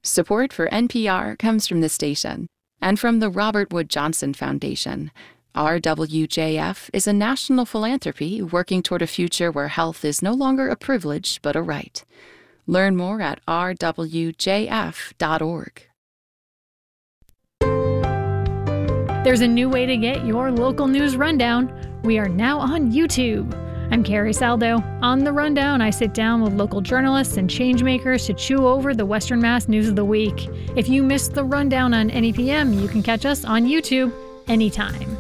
Support for NPR comes from the station and from the Robert Wood Johnson Foundation. RWJF is a national philanthropy working toward a future where health is no longer a privilege but a right. Learn more at rwjf.org. There's a new way to get your local news rundown. We are now on YouTube. I'm Carrie Saldo. On The Rundown, I sit down with local journalists and changemakers to chew over the Western Mass news of the week. If you missed The Rundown on NEPM, you can catch us on YouTube anytime.